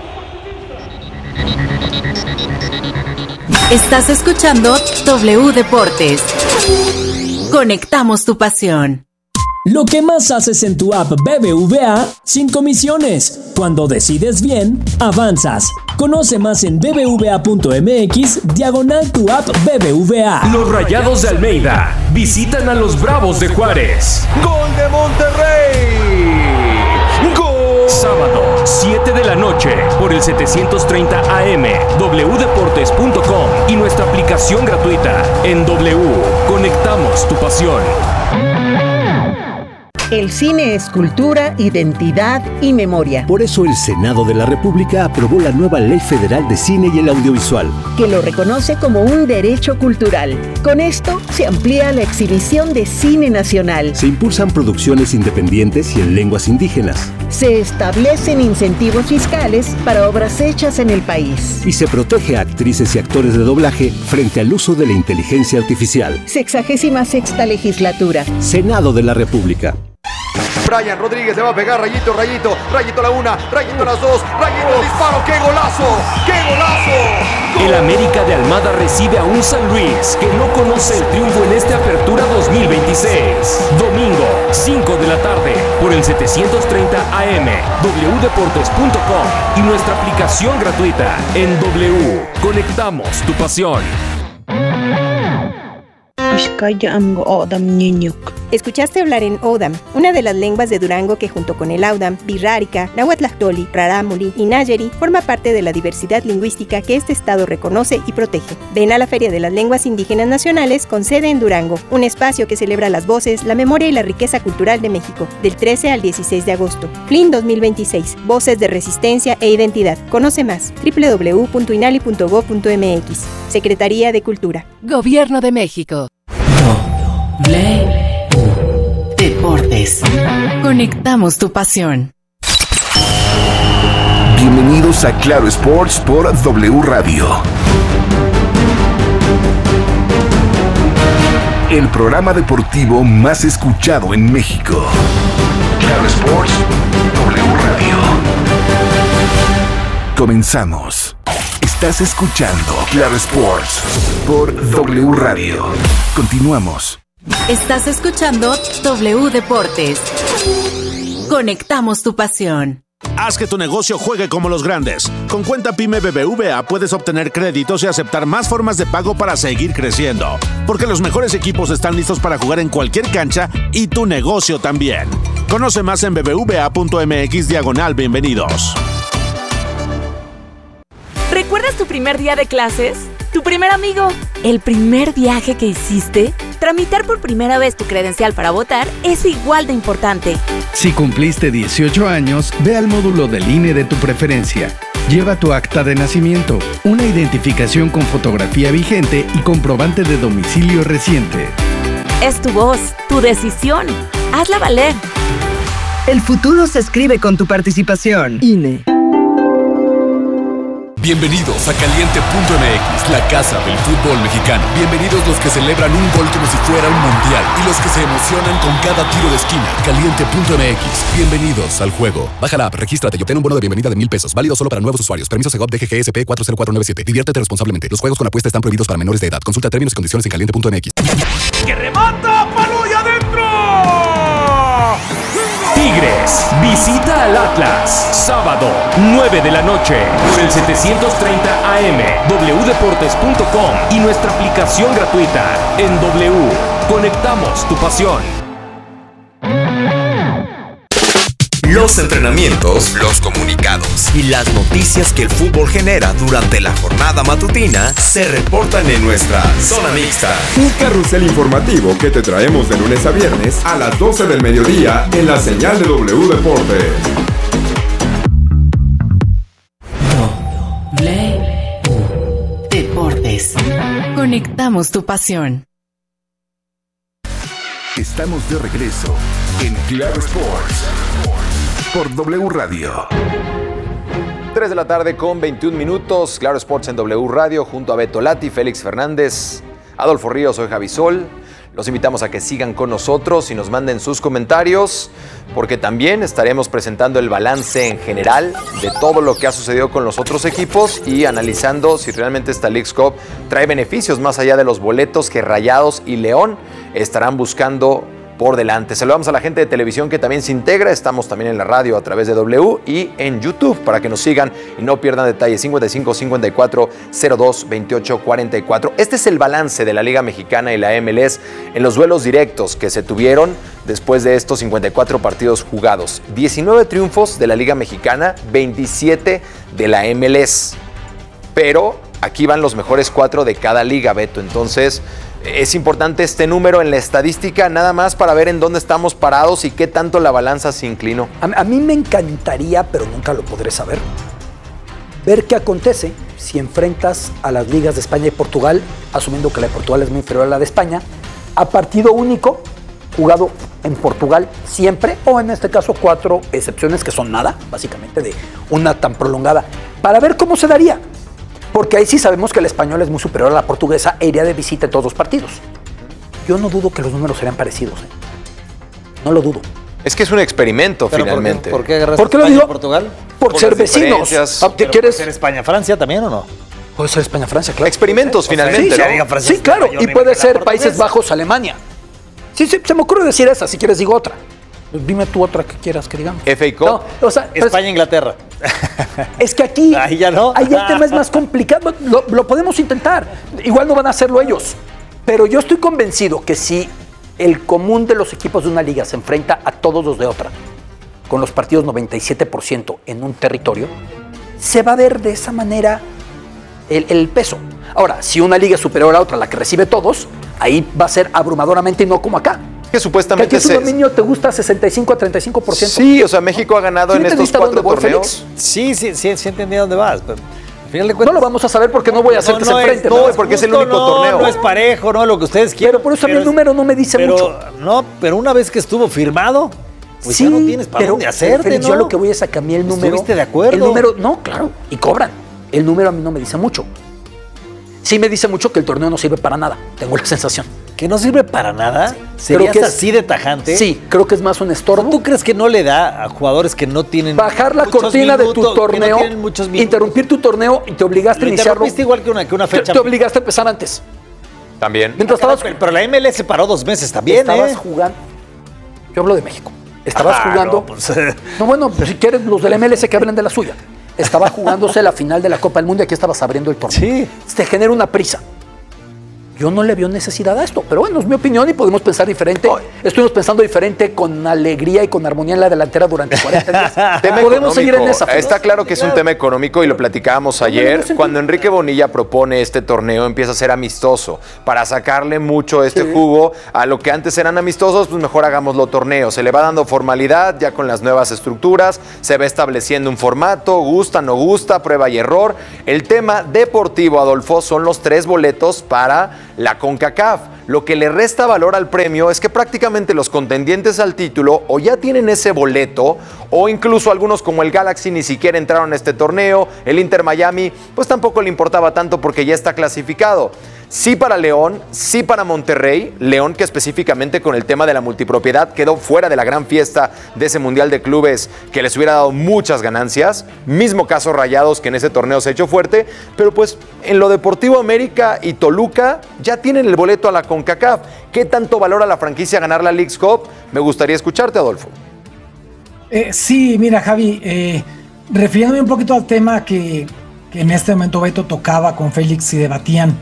Estás escuchando W Deportes. Conectamos tu pasión. Lo que más haces en tu app BBVA sin comisiones. Cuando decides bien, avanzas. Conoce más en bbva.mx/tu app BBVA. Los Rayados de Almeida visitan a los Bravos de Juárez. ¡Gol de Monterrey! ¡Gol! Sábado, 7 de la noche, por el 730 AM, wdeportes.com y nuestra aplicación gratuita. En W, conectamos tu pasión. El cine es cultura, identidad y memoria. Por eso el Senado de la República aprobó la nueva Ley Federal de Cine y el Audiovisual, que lo reconoce como un derecho cultural. Con esto se amplía la exhibición de cine nacional. Se impulsan producciones independientes y en lenguas indígenas. Se establecen incentivos fiscales para obras hechas en el país. Y se protege a actrices y actores de doblaje frente al uso de la inteligencia artificial. 66ª legislatura. Senado de la República. Brian Rodríguez se va a pegar, Rayito, Rayito la una, Rayito las dos, Rayito disparo, ¡qué golazo! ¡Qué golazo! ¡Gol! El América de Almada recibe a un San Luis que no conoce el triunfo en esta apertura 2026. Domingo, 5 de la tarde, por el 730 AM, wdeportes.com y nuestra aplicación gratuita. En W, conectamos tu pasión. Escuchaste hablar en Odam, una de las lenguas de Durango que junto con el Audam, Birrárica, Nahuatlactoli, Rarámuri y Nayeri forma parte de la diversidad lingüística que este estado reconoce y protege. Ven a la Feria de las Lenguas Indígenas Nacionales con sede en Durango, un espacio que celebra las voces, la memoria y la riqueza cultural de México, del 13 al 16 de agosto. FLIN 2026, Voces de Resistencia e Identidad. Conoce más, www.inali.gov.mx. Secretaría de Cultura. Gobierno de México. Deportes. Conectamos tu pasión. Bienvenidos a Claro Sports por W Radio. El programa deportivo más escuchado en México. Claro Sports, W Radio. Comenzamos. Estás escuchando Claro Sports por W Radio. Continuamos. Estás escuchando W Deportes. Conectamos tu pasión. Haz que tu negocio juegue como los grandes. Con Cuenta Pyme BBVA puedes obtener créditos y aceptar más formas de pago para seguir creciendo. Porque los mejores equipos están listos para jugar en cualquier cancha y tu negocio también. Conoce más en bbva.mx/bienvenidos. ¿Recuerdas tu primer día de clases? ¿Tu primer amigo? ¿El primer viaje que hiciste? Tramitar por primera vez tu credencial para votar es igual de importante. Si cumpliste 18 años, ve al módulo del INE de tu preferencia. Lleva tu acta de nacimiento, una identificación con fotografía vigente y comprobante de domicilio reciente. Es tu voz, tu decisión. Hazla valer. El futuro se escribe con tu participación. INE. Bienvenidos a Caliente.mx, la casa del fútbol mexicano. Bienvenidos los que celebran un gol como si fuera un mundial y los que se emocionan con cada tiro de esquina. Caliente.mx, bienvenidos al juego. Baja la app, regístrate y obtén un bono de bienvenida de $1,000. Válido solo para nuevos usuarios. Permiso Segov DGGSP 40497. Diviértete responsablemente. Los juegos con apuesta están prohibidos para menores de edad. Consulta términos y condiciones en Caliente.mx. ¡Que remata! ¡Palo y adentro! Tigres visita al Atlas. Sábado, 9 de la noche. Por el 730 AM, wdeportes.com y nuestra aplicación gratuita. En W, conectamos tu pasión. Los entrenamientos, los comunicados y las noticias que el fútbol genera durante la jornada matutina se reportan en nuestra Zona Mixta. Un carrusel informativo que te traemos de lunes a viernes a las 12 del mediodía en la señal de W Deportes. W Deportes. Conectamos tu pasión. Estamos de regreso en Claro Sports por W Radio. 3 de la tarde con 21 minutos. Claro Sports en W Radio junto a Beto Lati, Félix Fernández, Adolfo Ríos, soy Javi Sol. Los invitamos a que sigan con nosotros y nos manden sus comentarios, porque también estaremos presentando el balance en general de todo lo que ha sucedido con los otros equipos y analizando si realmente esta Leagues Cup trae beneficios más allá de los boletos que Rayados y León estarán buscando por delante. Saludamos a la gente de televisión que también se integra. Estamos también en la radio a través de W y en YouTube para que nos sigan y no pierdan detalles. 55 54 02 28 44. Este es el balance de la Liga Mexicana y la MLS en los duelos directos que se tuvieron después de estos 54 partidos jugados. 19 triunfos de la Liga Mexicana, 27 de la MLS. Pero aquí van los mejores 4 de cada liga, Beto. Entonces es importante este número en la estadística, nada más para ver en dónde estamos parados y qué tanto la balanza se inclinó. A mí me encantaría, pero nunca lo podré saber, ver qué acontece si enfrentas a las ligas de España y Portugal, asumiendo que la de Portugal es muy inferior a la de España, a partido único, jugado en Portugal siempre, o en este caso 4 excepciones que son nada, básicamente, de una tan prolongada, para ver cómo se daría. Porque ahí sí sabemos que el español es muy superior a la portuguesa e iría de visita en todos los partidos. Yo no dudo que los números serían parecidos. No lo dudo. Es que es un experimento. ¿Pero finalmente. ¿Por qué agarraste España lo digo? Portugal? Por ser vecinos. ¿Quieres ser España-Francia también o no? Puede ser España-Francia, claro. Experimentos, finalmente, ¿no? Sí, claro. Y puede ser Países Bajos, Alemania. Sí, se me ocurre decir esa. Si quieres, digo otra. Pues dime tú otra que quieras que digamos. FA Cup. No, o sea, España-Inglaterra. Es que aquí ahí ya no. Ahí el tema es más complicado. Lo podemos intentar. Igual no van a hacerlo ellos. Pero yo estoy convencido que si el común de los equipos de una liga se enfrenta a todos los de otra, con los partidos 97% en un territorio, se va a ver de esa manera el peso. Ahora, si una liga es superior a otra, la que recibe todos, ahí va a ser abrumadoramente y no como acá. Que supuestamente que aquí tu dominio te gusta 65 a 35%. Sí, o sea, México ha ganado en estos 4 torneos. Sí, entendí a dónde vas. Pero al final de cuentas, no lo vamos a saber porque no voy a hacer que se enfrenten. No, porque es el único torneo. No es parejo, no lo que ustedes quieren. Pero por eso a mí el número no me dice mucho. No, pero una vez que estuvo firmado, pues sí, ya no tienes para dónde hacerte, Félix, ¿no? Yo lo que voy es a que a mí el número... ¿Estuviste de acuerdo? El número, no, claro, y cobran. El número a mí no me dice mucho. Sí me dice mucho que el torneo no sirve para nada. Tengo la sensación. ¿Que no sirve para nada? Sí. ¿Serías así de tajante? Sí, creo que es más un estorbo. ¿Tú crees que no le da a jugadores que no tienen bajar la cortina de tu torneo, interrumpir tu torneo y te obligaste a iniciarlo? Interrumpiste igual que una fecha. Te obligaste a empezar antes. También. Mientras pero la MLS se paró 2 meses también, Estabas jugando. Yo hablo de México. Estabas jugando. No, pues, no, bueno, pero si quieres los del MLS que hablen de la suya. Estaba jugándose la final de la Copa del Mundo y aquí estabas abriendo el torneo. Sí. Te genera una prisa. Yo no le veo necesidad a esto, pero bueno, es mi opinión y podemos pensar diferente. Estuvimos pensando diferente con alegría y con armonía en la delantera durante 40 días. Podemos seguir en esa. Está claro que es un tema económico y lo platicábamos ayer. Cuando Enrique Bonilla propone este torneo, empieza a ser amistoso. Para sacarle mucho jugo a lo que antes eran amistosos, pues mejor hagámoslo torneo. Se le va dando formalidad ya con las nuevas estructuras, se va estableciendo un formato, gusta, no gusta, prueba y error. El tema deportivo, Adolfo, son los 3 boletos para la CONCACAF. Lo que le resta valor al premio es que prácticamente los contendientes al título o ya tienen ese boleto o incluso algunos como el Galaxy ni siquiera entraron a este torneo, el Inter Miami pues tampoco le importaba tanto porque ya está clasificado. Sí para León, sí para Monterrey. León que específicamente con el tema de la multipropiedad quedó fuera de la gran fiesta de ese Mundial de Clubes que les hubiera dado muchas ganancias. Mismo caso Rayados que en ese torneo se echó fuerte. Pero pues en lo deportivo América y Toluca ya tienen el boleto a la CONCACAF. ¿Qué tanto valora la franquicia ganar la Leagues Cup? Me gustaría escucharte, Adolfo. Sí, mira Javi, refiriéndome un poquito al tema que en este momento Beto tocaba con Félix y debatían.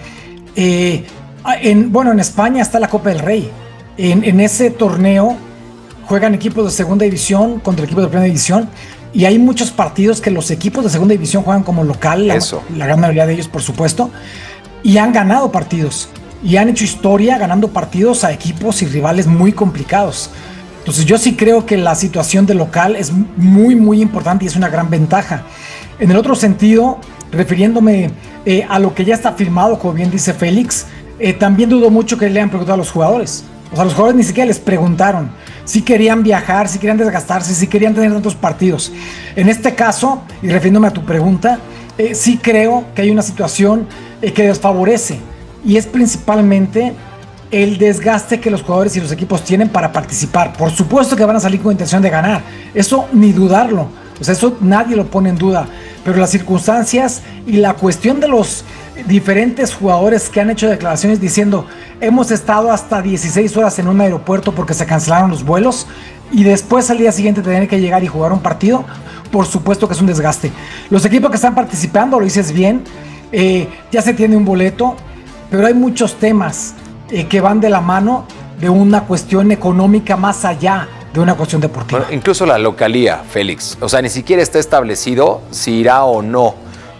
En España está la Copa del Rey. En ese torneo juegan equipos de segunda división contra equipos de primera división y hay muchos partidos que los equipos de segunda división juegan como local, la gran mayoría de ellos por supuesto, y han ganado partidos y han hecho historia ganando partidos a equipos y rivales muy complicados. Entonces yo sí creo que la situación de local es muy muy importante y es una gran ventaja. En el otro sentido, refiriéndome a lo que ya está firmado, como bien dice Félix, también dudo mucho que le hayan preguntado a los jugadores. O sea, los jugadores ni siquiera les preguntaron si querían viajar, si querían desgastarse, si querían tener tantos partidos. En este caso, y refiriéndome a tu pregunta, sí creo que hay una situación que desfavorece y es principalmente el desgaste que los jugadores y los equipos tienen para participar. Por supuesto que van a salir con intención de ganar, eso ni dudarlo. O sea, eso nadie lo pone en duda, pero las circunstancias y la cuestión de los diferentes jugadores que han hecho declaraciones diciendo hemos estado hasta 16 horas en un aeropuerto porque se cancelaron los vuelos y después al día siguiente tener que llegar y jugar un partido, por supuesto que es un desgaste. Los equipos que están participando, lo dices bien, ya se tiene un boleto, pero hay muchos temas que van de la mano de una cuestión económica más allá de una cuestión deportiva. Bueno, incluso la localía, Félix. O sea, ni siquiera está establecido si irá o no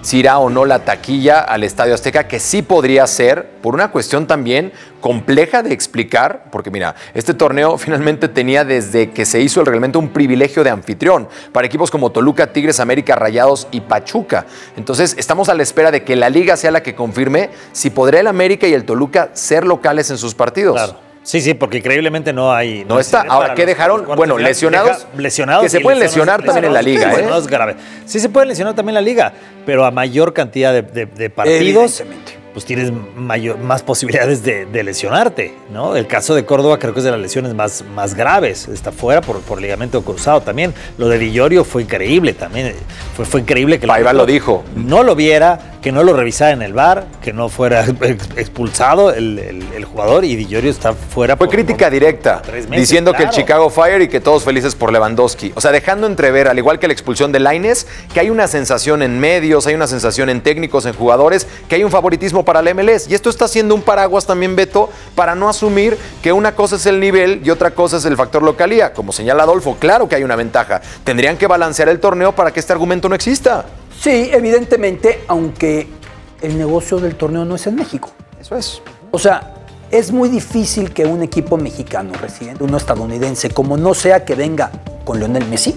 la taquilla al Estadio Azteca, que sí podría ser, por una cuestión también compleja de explicar, porque mira, este torneo finalmente tenía desde que se hizo el reglamento un privilegio de anfitrión para equipos como Toluca, Tigres, América, Rayados y Pachuca. Entonces, estamos a la espera de que la liga sea la que confirme si podrá el América y el Toluca ser locales en sus partidos. Claro. Sí, porque increíblemente no hay... No está. Ahora, ¿qué dejaron? Bueno, lesionados. Lesionados. Que se pueden lesionar también en la liga, No es grave. Sí se pueden lesionar también en la liga, pero a mayor cantidad de partidos, pues tienes más posibilidades de lesionarte, ¿no? El caso de Córdoba creo que es de las lesiones más graves. Está fuera por ligamento cruzado también. Lo de Di Llorio fue increíble también. Fue increíble que Paiva lo dijo. No lo viera, que no lo revisara en el VAR, que no fuera expulsado el jugador y Di Llorio está fuera. Fue crítica directa, diciendo que el Chicago Fire y que todos felices por Lewandowski. O sea, dejando entrever, al igual que la expulsión de Lainez, que hay una sensación en medios, hay una sensación en técnicos, en jugadores, que hay un favoritismo para la MLS. Y esto está siendo un paraguas también, Beto, para no asumir que una cosa es el nivel y otra cosa es el factor localía. Como señala Adolfo, claro que hay una ventaja. Tendrían que balancear el torneo para que este argumento no exista. Sí, evidentemente, aunque el negocio del torneo no es en México. Eso es. O sea, es muy difícil que un equipo mexicano residente, uno estadounidense, como no sea que venga con Lionel Messi,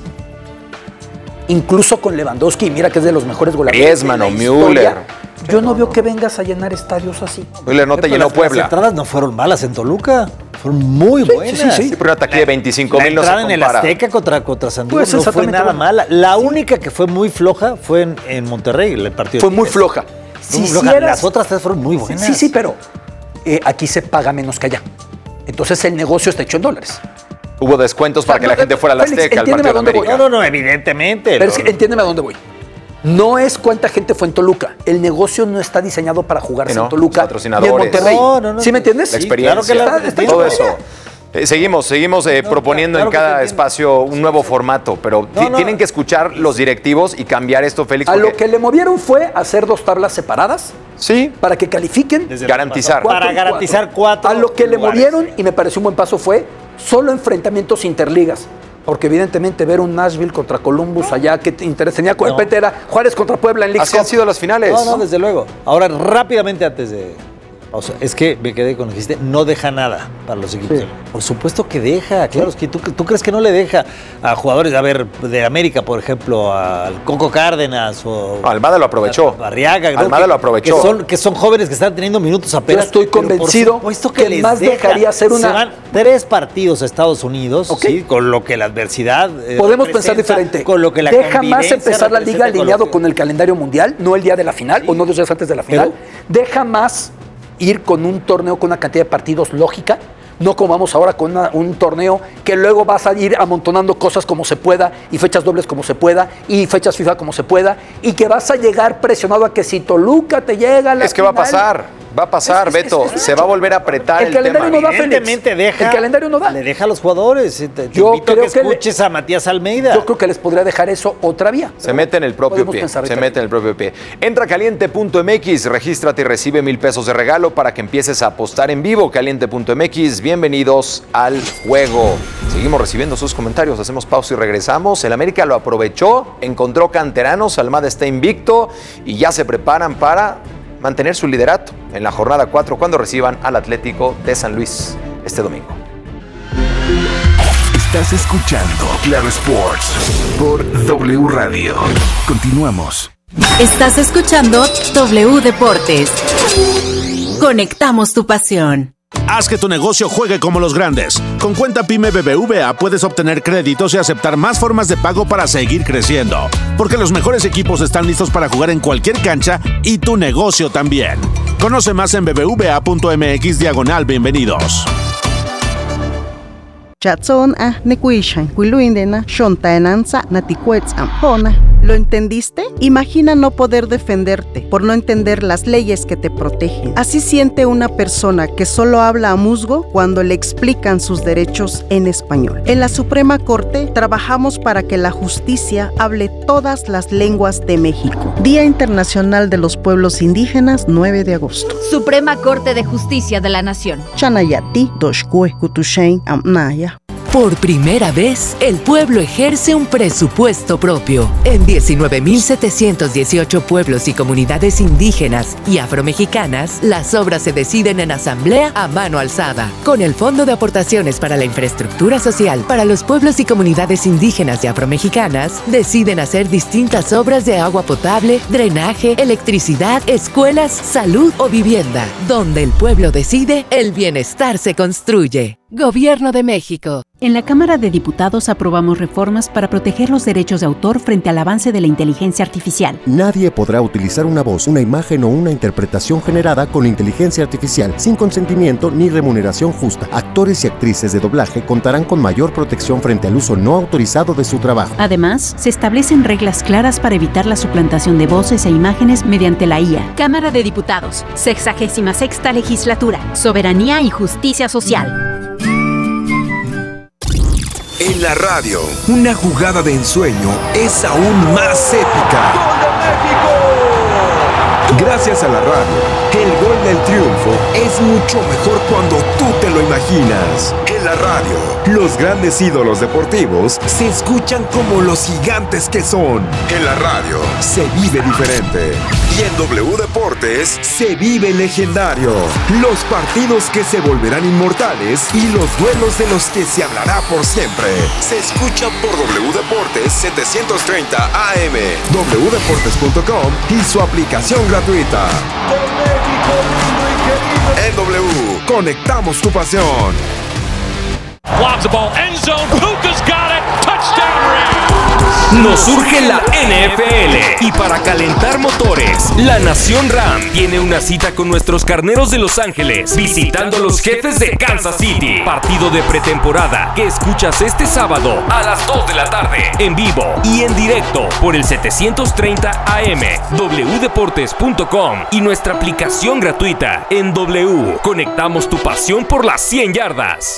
incluso con Lewandowski, mira que es de los mejores goleadores. Griezmann o Müller. Yo no veo que vengas a llenar estadios así. Müller no te llenó Puebla. Las entradas no fueron malas en Toluca. Fueron muy buenas. Sí, pero una taquilla de 25,000 no se compara. En el Azteca contra San Diego no fue nada mala. La única que fue muy floja fue en Monterrey, el partido. Fue muy floja. Las otras tres fueron muy buenas. Sí, pero aquí se paga menos que allá. Entonces el negocio está hecho en dólares. Hubo descuentos para que la gente fuera al Azteca, al partido de América. No, evidentemente. Pero entiéndeme a dónde voy. No es cuánta gente fue en Toluca. El negocio no está diseñado para jugarse en Toluca patrocinadores. y en Monterrey. No. ¿Sí me entiendes? La experiencia. Sí, claro que está todo eso. Seguimos proponiendo en cada espacio un nuevo formato, pero tienen que escuchar los directivos y cambiar esto, Félix. A lo que le movieron fue hacer 2 tablas separadas. Sí. Para que califiquen. Garantizar. Para garantizar 4. A lo que le movieron, y me pareció un buen paso, fue solo enfrentamientos interligas. Porque evidentemente ver un Nashville contra Columbus allá, ¿qué interés tenía? De repente era Juárez contra Puebla en League Cup. Así han sido las finales. No, desde luego. Ahora, rápidamente antes de O sea, es que me quedé con lo que dijiste, no deja nada para los equipos. Sí. Por supuesto que deja, claro, es que tú crees que no le deja a jugadores, a ver, de América, por ejemplo, al Coco Cárdenas o... Almada lo aprovechó. Barriaga, ¿no? Almada lo aprovechó. Que son jóvenes que están teniendo minutos apenas. Yo estoy convencido que les más dejaría hacer Se van 3 partidos a Estados Unidos, ¿sí? Con lo que la adversidad podemos pensar diferente. Con lo que la deja más empezar la liga alineado con el calendario mundial, no el día de la final o no 2 días antes de la final. Deja más ir con un torneo con una cantidad de partidos lógica, no como vamos ahora con un torneo que luego vas a ir amontonando cosas como se pueda y fechas dobles como se pueda y fechas FIFA como se pueda y que vas a llegar presionado a que si Toluca te llega a la Es que final, va a pasar, Beto. Se va a volver a apretar el calendario tema. No da, evidentemente deja. El calendario no da. Le deja a los jugadores. Te invito a que escuches a Matías Almeida. Yo creo que les podría dejar eso otra vía. Se mete en el propio pie. Entra a caliente.mx, regístrate y recibe $1,000 de regalo para que empieces a apostar en vivo. Caliente.mx, bienvenidos al juego. Seguimos recibiendo sus comentarios, hacemos pausa y regresamos. El América lo aprovechó, encontró canteranos, Almada está invicto y ya se preparan para mantener su liderato en la jornada 4 cuando reciban al Atlético de San Luis este domingo. Estás escuchando Claro Sports por W Radio. Continuamos. Estás escuchando W Deportes. Conectamos tu pasión. Haz que tu negocio juegue como los grandes. Con cuenta PYME BBVA puedes obtener créditos y aceptar más formas de pago para seguir creciendo. Porque los mejores equipos están listos para jugar en cualquier cancha y tu negocio también. Conoce más en bbva.mx/bienvenidos. ¿Lo entendiste? Imagina no poder defenderte por no entender las leyes que te protegen. Así siente una persona que solo habla a musgo cuando le explican sus derechos en español. En la Suprema Corte trabajamos para que la justicia hable todas las lenguas de México. Día Internacional de los Pueblos Indígenas, 9 de agosto. Suprema Corte de Justicia de la Nación. Chanayati, Doshkue, Kutushain, Amnaya. Por primera vez, el pueblo ejerce un presupuesto propio. En 19.718 pueblos y comunidades indígenas y afromexicanas, las obras se deciden en asamblea a mano alzada. Con el Fondo de Aportaciones para la Infraestructura Social para los pueblos y comunidades indígenas y afromexicanas, deciden hacer distintas obras de agua potable, drenaje, electricidad, escuelas, salud o vivienda. Donde el pueblo decide, el bienestar se construye. Gobierno de México. En la Cámara de Diputados aprobamos reformas para proteger los derechos de autor frente al avance de la inteligencia artificial. Nadie podrá utilizar una voz, una imagen o una interpretación generada con inteligencia artificial sin consentimiento ni remuneración justa. Actores y actrices de doblaje contarán con mayor protección frente al uso no autorizado de su trabajo. Además, se establecen reglas claras para evitar la suplantación de voces e imágenes mediante la IA. Cámara de Diputados, 66ª Legislatura, Soberanía y Justicia Social. En la radio, una jugada de ensueño es aún más épica. ¡Gol de México! Gracias a la radio, el gol del triunfo es mucho mejor cuando tú te lo imaginas. En la radio, los grandes ídolos deportivos se escuchan como los gigantes que son. En la radio, se vive diferente. Y en W Deportes, se vive legendario. Los partidos que se volverán inmortales y los duelos de los que se hablará por siempre. Se escuchan por W Deportes 730 AM, wdeportes.com y su aplicación gratuita. En W, conectamos tu pasión. Lobs the ball, end zone, Puka's got it, touchdown Rams. Nos surge la NFL y para calentar motores, la Nación Ram tiene una cita con nuestros carneros de Los Ángeles, visitando a los Jefes de Kansas City. Partido de pretemporada que escuchas este sábado a las 2 de la tarde, en vivo y en directo por el 730 AM, wdeportes.com y nuestra aplicación gratuita. En W, conectamos tu pasión por las 100 yardas.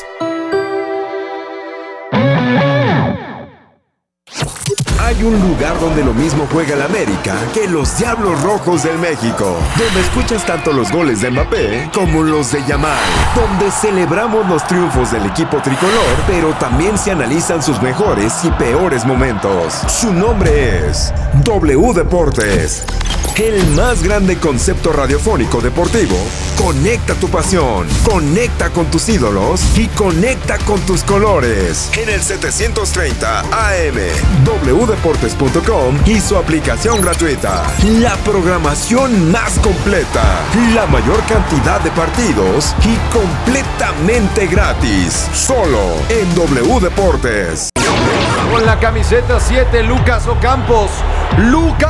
Hay un lugar donde lo mismo juega el América que los Diablos Rojos del México, donde escuchas tanto los goles de Mbappé como los de Yamal, donde celebramos los triunfos del equipo tricolor, pero también se analizan sus mejores y peores momentos. Su nombre es W Deportes. el más grande concepto radiofónico deportivo. Conecta tu pasión, conecta con tus ídolos y conecta con tus colores. En el 730 AM, wdeportes.com y su aplicación gratuita. La programación más completa, la mayor cantidad de partidos y completamente gratis. Solo en W Deportes. Con la camiseta 7, Lucas Ocampos. ¡Lucas!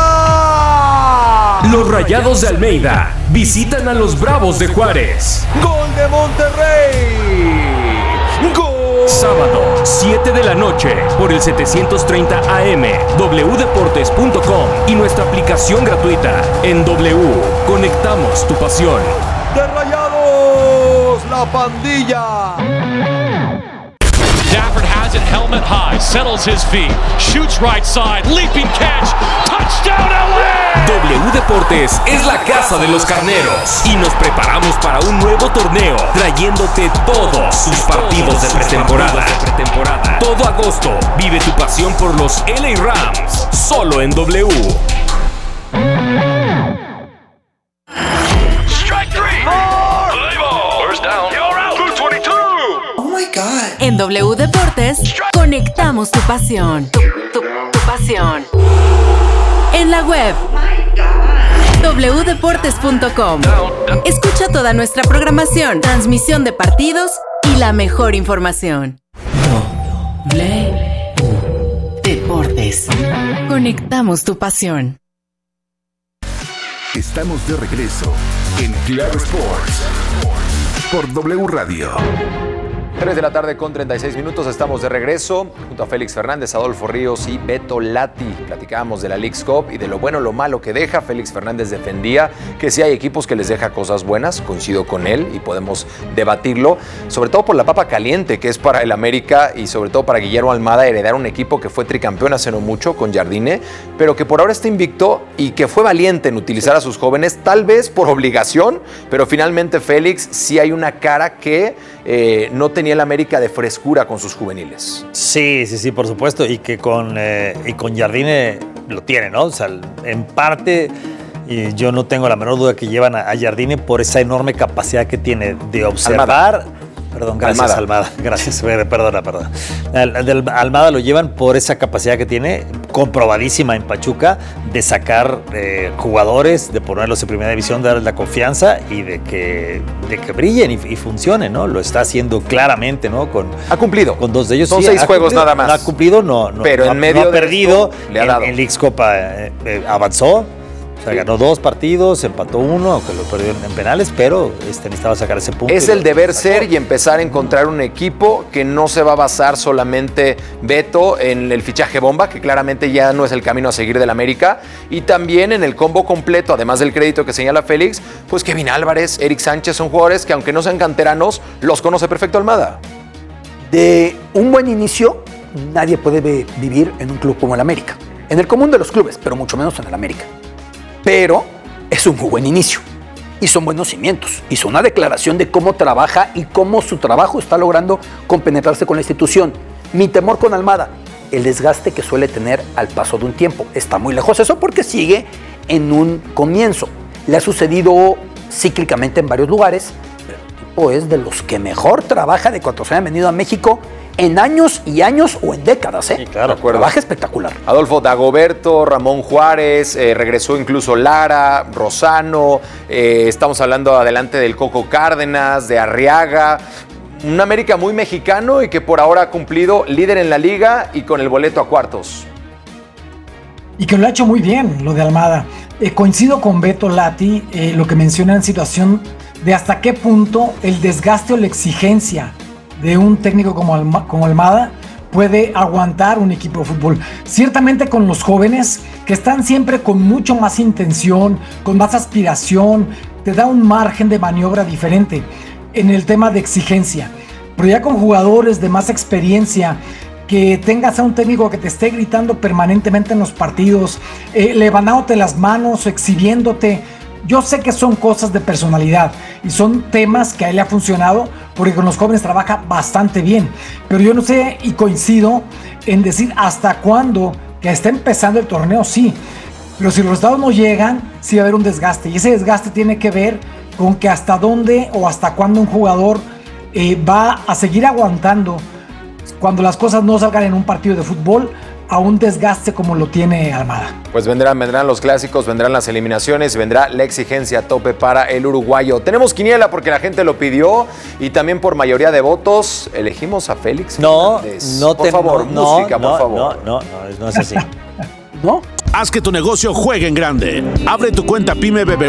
Los Rayados de Almeida visitan a los Bravos de Juárez. ¡Gol de Monterrey! ¡Gol! Sábado, 7 de la noche, por el 730 AM, wdeportes.com y nuestra aplicación gratuita. En W, conectamos tu pasión. ¡De Rayados, la pandilla! Stafford has it, helmet high, settles his feet, shoots right side, leaping catch, touchdown LA! W Deportes es la casa de los carneros y nos preparamos para un nuevo torneo, trayéndote todos sus partidos de pretemporada. Todo agosto, vive tu pasión por los LA Rams, solo en W. En W Deportes, conectamos tu pasión. Tu pasión. En la web, wdeportes.com. Escucha toda nuestra programación, transmisión de partidos y la mejor información. W Deportes. Conectamos tu pasión. Estamos de regreso en Claro Sports por W Radio. 3 de la tarde con 36 minutos, estamos de regreso junto a Félix Fernández, Adolfo Ríos y Beto Lati. Platicábamos de la Leagues Cup y de lo bueno o lo malo que deja. Félix Fernández defendía que sí hay equipos que les deja cosas buenas, coincido con él y podemos debatirlo, sobre todo por la papa caliente que es para el América y sobre todo para Guillermo Almada heredar un equipo que fue tricampeón hace no mucho con Jardine, pero que por ahora está invicto y que fue valiente en utilizar a sus jóvenes, tal vez por obligación, pero finalmente Félix sí hay una cara que no tenía el América de frescura con sus juveniles. Sí, por supuesto, y que con Jardine lo tiene, ¿no? O sea, en parte yo no tengo la menor duda que llevan a Jardine por esa enorme capacidad que tiene de observar. Perdón, gracias Almada. Gracias, perdona. Almada lo llevan por esa capacidad que tiene, comprobadísima en Pachuca, de sacar jugadores, de ponerlos en primera división, de darles la confianza y de que brillen y funcionen, ¿no? Lo está haciendo claramente, ¿no? Ha cumplido. Con dos de ellos. Son 6 juegos nada más. No ha cumplido, pero en medio no ha perdido. Le ha dado. En Leagues Cup avanzó. O sea, ganó 2 partidos, empató 1, aunque lo perdió en penales, pero necesitaba sacar ese punto. Es el deber ser y empezar a encontrar un equipo que no se va a basar solamente, Beto, en el fichaje bomba, que claramente ya no es el camino a seguir del América, y también en el combo completo, además del crédito que señala Félix, pues Kevin Álvarez, Eric Sánchez son jugadores que aunque no sean canteranos, los conoce perfecto Almada. De un buen inicio, nadie puede vivir en un club como el América. En el común de los clubes, pero mucho menos en el América. Pero es un muy buen inicio y son buenos cimientos. Hizo una declaración de cómo trabaja y cómo su trabajo está logrando compenetrarse con la institución. Mi temor con Almada, el desgaste que suele tener al paso de un tiempo. Está muy lejos eso porque sigue en un comienzo. Le ha sucedido cíclicamente en varios lugares, pero el tipo es de los que mejor trabaja de cuando se han venido a México en años y años o en décadas, ¿eh? Sí, claro. Trabaja espectacular. Adolfo, Dagoberto, Ramón Juárez, regresó incluso Lara, Rosano, estamos hablando adelante del Coco Cárdenas, de Arriaga, un América muy mexicano y que por ahora ha cumplido líder en la liga y con el boleto a cuartos. Y que lo ha hecho muy bien, lo de Almada. Coincido con Beto Lati, lo que menciona en situación de hasta qué punto el desgaste o la exigencia de un técnico como Almada puede aguantar un equipo de fútbol. Ciertamente con los jóvenes que están siempre con mucho más intención, con más aspiración, te da un margen de maniobra diferente en el tema de exigencia. Pero ya con jugadores de más experiencia, que tengas a un técnico que te esté gritando permanentemente en los partidos, levantándote las manos, exhibiéndote. Yo sé que son cosas de personalidad y son temas que a él le ha funcionado porque con los jóvenes trabaja bastante bien. Pero yo no sé y coincido en decir hasta cuándo, que está empezando el torneo, sí. Pero si los resultados no llegan, sí va a haber un desgaste. Y ese desgaste tiene que ver con que hasta dónde o hasta cuándo un jugador va a seguir aguantando cuando las cosas no salgan en un partido de fútbol a un desgaste como lo tiene Almada. Pues vendrán los clásicos, vendrán las eliminaciones, vendrá la exigencia a tope para el uruguayo. Tenemos quiniela porque la gente lo pidió y también por mayoría de votos elegimos a Félix Fernández. Por favor, música, por favor. No es así. ¿No? Haz que tu negocio juegue en grande. Abre tu cuenta PYME BBVA